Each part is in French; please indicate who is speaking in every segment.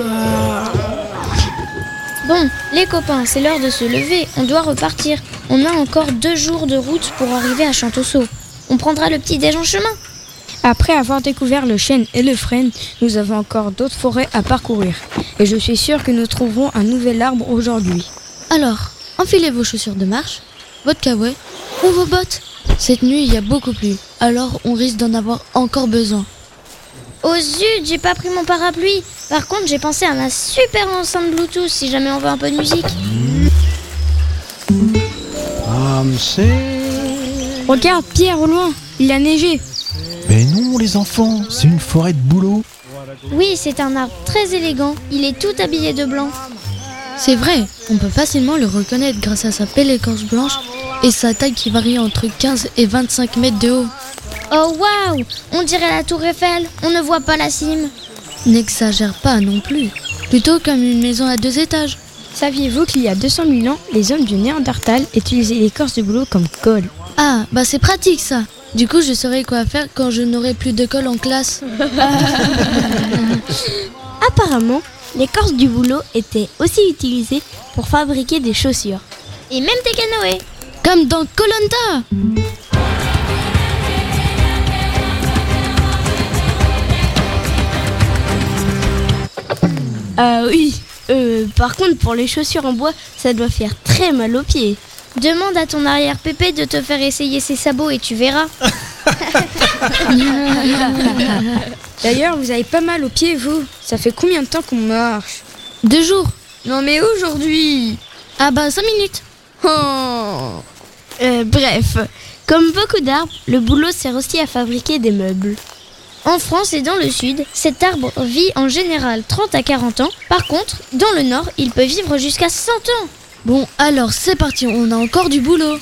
Speaker 1: Bon, les copains, c'est l'heure de se lever, on doit repartir. On a encore 2 jours de route pour arriver à Chantosso. On prendra le petit-déj en chemin.
Speaker 2: Après avoir découvert le chêne et le frêne, nous avons encore d'autres forêts à parcourir. Et je suis sûre que nous trouverons un nouvel arbre aujourd'hui.
Speaker 3: Alors, enfilez vos chaussures de marche, votre caouet ou vos bottes. Cette nuit, il y a beaucoup plu, alors on risque d'en avoir encore besoin.
Speaker 1: Oh zut, j'ai pas pris mon parapluie. Par contre, j'ai pensé à ma super enceinte Bluetooth si jamais on veut un peu de musique.
Speaker 2: Regarde, Pierre, au loin, il a neigé.
Speaker 4: Mais non, les enfants, c'est une forêt de bouleaux.
Speaker 1: Oui, c'est un arbre très élégant. Il est tout habillé de blanc.
Speaker 3: C'est vrai, on peut facilement le reconnaître grâce à sa belle écorce blanche et sa taille qui varie entre 15 et 25 mètres de haut.
Speaker 1: Oh waouh, on dirait la tour Eiffel, on ne voit pas la cime.
Speaker 3: N'exagère pas non plus, plutôt comme une maison à 2 étages.
Speaker 2: Saviez-vous qu'il y a 200 000 ans, les hommes du Néandertal utilisaient l'écorce de bouleau comme colle?
Speaker 3: Ah, bah c'est pratique ça. Du coup, je saurai quoi faire quand je n'aurai plus de colle en classe.
Speaker 5: Apparemment, l'écorce du bouleau était aussi utilisée pour fabriquer des chaussures.
Speaker 1: Et même des canoës.
Speaker 3: Comme dans Koh-Lanta.
Speaker 5: Ah oui, par contre pour les chaussures en bois, ça doit faire très mal aux pieds.
Speaker 1: Demande à ton arrière-pépé de te faire essayer ses sabots et tu verras.
Speaker 2: D'ailleurs, vous avez pas mal aux pieds, vous. Ça fait combien de temps qu'on marche?
Speaker 3: 2 jours.
Speaker 2: Non mais aujourd'hui.
Speaker 3: Ah bah 5 minutes.
Speaker 5: Oh. Bref, comme beaucoup d'arbres, le bouleau sert aussi à fabriquer des meubles.
Speaker 1: En France et dans le sud, cet arbre vit en général 30 à 40 ans. Par contre, dans le nord, il peut vivre jusqu'à 100 ans.
Speaker 3: Bon, alors c'est parti, on a encore du boulot.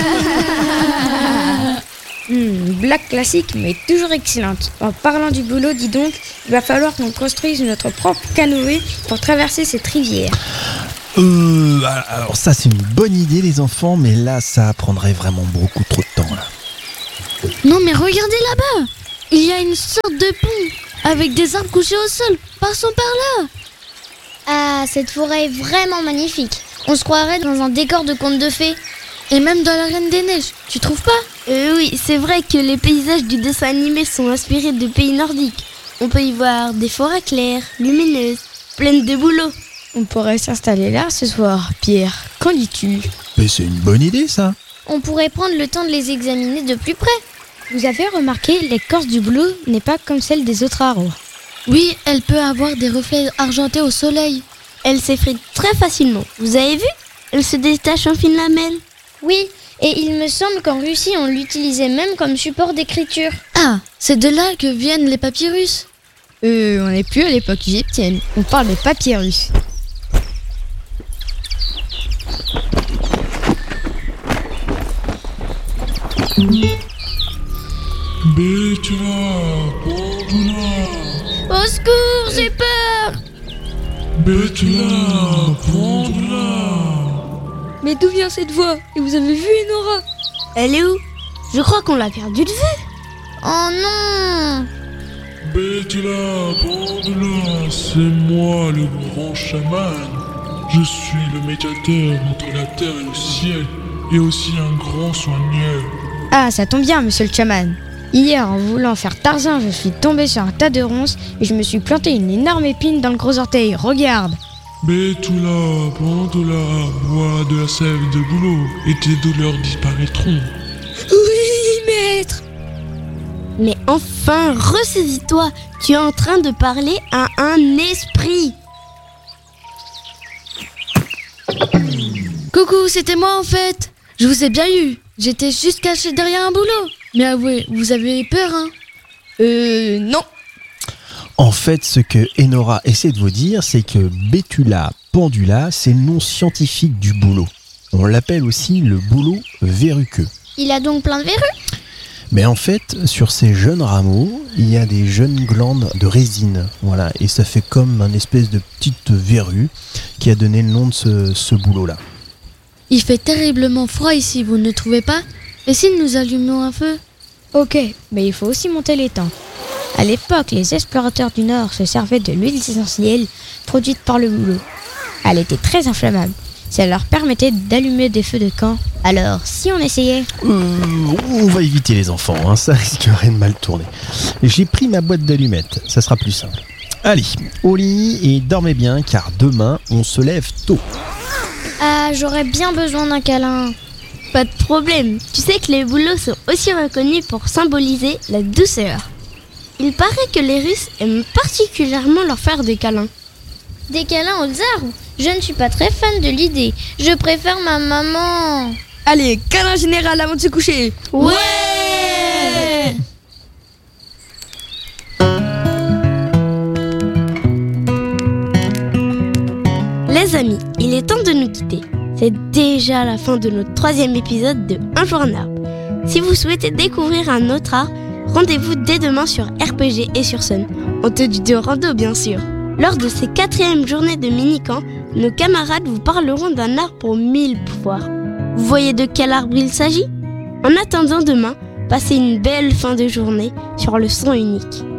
Speaker 2: Blague classique, mais toujours excellente. En parlant du boulot, dis donc, il va falloir qu'on construise notre propre canoë pour traverser cette rivière.
Speaker 4: Alors ça c'est une bonne idée les enfants, mais là ça prendrait vraiment beaucoup trop de temps là.
Speaker 3: Non mais regardez là-bas, il y a une sorte de pont avec des arbres couchés au sol. Passons par là.
Speaker 1: Ah, cette forêt est vraiment magnifique. On se croirait dans un décor de conte de fées.
Speaker 3: Et même dans la Reine des Neiges, tu trouves pas?
Speaker 5: Oui, c'est vrai que les paysages du dessin animé sont inspirés de pays nordiques. On peut y voir des forêts claires, lumineuses, pleines de bouleaux.
Speaker 2: On pourrait s'installer là ce soir, Pierre. Qu'en dis-tu?
Speaker 4: Mais c'est une bonne idée ça.
Speaker 1: On pourrait prendre le temps de les examiner de plus près.
Speaker 2: Vous avez remarqué, l'écorce du bouleau n'est pas comme celle des autres arbres.
Speaker 3: Oui, elle peut avoir des reflets argentés au soleil.
Speaker 5: Elle s'effrite très facilement. Vous avez vu? Elle se détache en fines lamelles.
Speaker 1: Oui, et il me semble qu'en Russie, on l'utilisait même comme support d'écriture.
Speaker 3: Ah, c'est de là que viennent les papyrus.
Speaker 2: On n'est plus à l'époque égyptienne, on parle des papyrus.
Speaker 6: Betula, Bandula.
Speaker 1: Au secours, j'ai peur!
Speaker 6: Betula, Bandula.
Speaker 2: Mais d'où vient cette voix? Et vous avez vu Enora?
Speaker 5: Elle est où? Je crois qu'on l'a perdue de vue.
Speaker 1: Oh non!
Speaker 6: Betula, Bandula, c'est moi le grand chaman. Je suis le médiateur entre la terre et le ciel, et aussi un grand soigneur.
Speaker 2: Ah, ça tombe bien, monsieur le chaman. Hier, en voulant faire Tarzan, je suis tombé sur un tas de ronces et je me suis planté une énorme épine dans le gros orteil. Regarde.
Speaker 6: Betula, Bandula, bois de la sève de bouleau, et tes douleurs disparaîtront.
Speaker 2: Oui, maître.
Speaker 5: Mais enfin, ressaisis-toi. Tu es en train de parler à un esprit.
Speaker 3: Coucou, c'était moi en fait. Je vous ai bien eu. J'étais juste caché derrière un boulot. Mais avouez, vous avez peur, hein?
Speaker 2: Non.
Speaker 4: En fait, ce que Enora essaie de vous dire, c'est que Betula pendula, c'est le nom scientifique du bouleau. On l'appelle aussi le bouleau verruqueux.
Speaker 1: Il a donc plein de verrues?
Speaker 4: Mais en fait, sur ces jeunes rameaux, il y a des jeunes glandes de résine. Voilà, et ça fait comme un espèce de petite verrue qui a donné le nom de ce bouleau-là.
Speaker 3: Il fait terriblement froid ici, vous ne trouvez pas? Et si nous allumions un feu?
Speaker 2: Ok, mais il faut aussi monter les temps. À l'époque, les explorateurs du Nord se servaient de l'huile essentielle produite par le bouleau. Elle était très inflammable. Ça leur permettait d'allumer des feux de camp. Alors, si on essayait...
Speaker 4: On va éviter les enfants, hein, ça risquerait de mal tourner. J'ai pris ma boîte d'allumettes, ça sera plus simple. Allez, au lit et dormez bien car demain on se lève tôt.
Speaker 1: Ah, j'aurais bien besoin d'un câlin.
Speaker 5: Pas de problème, tu sais que les bouleaux sont aussi reconnus pour symboliser la douceur. Il paraît que les Russes aiment particulièrement leur faire des câlins.
Speaker 1: Des câlins aux arbres? Je ne suis pas très fan de l'idée. Je préfère ma maman.
Speaker 2: Allez, câlin général avant de se coucher.
Speaker 5: Ouais! Les amis, il est temps de nous quitter. C'est déjà la fin de notre 3e épisode de Un jour un arbre. Si vous souhaitez découvrir un autre arbre, rendez-vous dès demain sur RPG et sur Sun, en tenue de rando bien sûr. Lors de ces 4e journées de mini-camp, nos camarades vous parleront d'un arbre aux 1000 pouvoirs. Vous voyez de quel arbre il s'agit? En attendant demain, passez une belle fin de journée sur le son unique.